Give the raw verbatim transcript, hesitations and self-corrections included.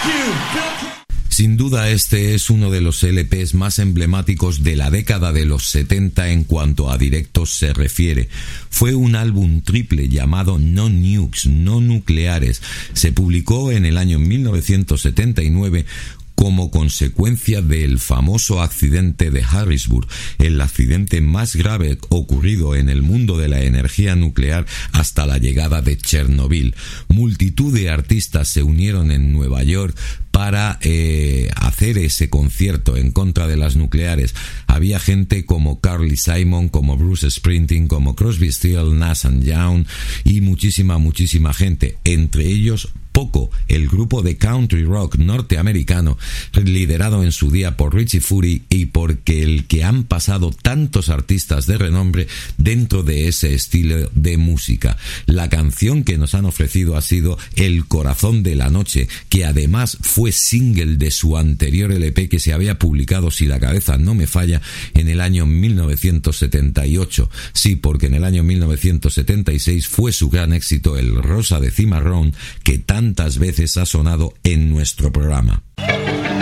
Sin duda este es uno de los L Pes más emblemáticos de la década de los setenta en cuanto a directos se refiere. Fue un álbum triple llamado No Nukes, no nucleares. Se publicó en el año mil novecientos setenta y nueve como consecuencia del famoso accidente de Harrisburg, el accidente más grave ocurrido en el mundo de la energía nuclear hasta la llegada de Chernobyl. Multitud de artistas se unieron en Nueva York para eh, hacer ese concierto en contra de las nucleares. Había gente como Carly Simon, como Bruce Springsteen, como Crosby, Stills, Nash and Young y muchísima, muchísima gente. Entre ellos, Poco, el grupo de country rock norteamericano, liderado en su día por Richie Fury y porque el que han pasado tantos artistas de renombre dentro de ese estilo de música. La canción que nos han ofrecido ha sido El Corazón de la Noche, que además fue single de su anterior L P que se había publicado, si la cabeza no me falla, en el año mil novecientos setenta y ocho. Sí, porque en el año mil novecientos setenta y seis fue su gran éxito, El Rosa de Cimarrón, que tantas veces ha sonado en nuestro programa.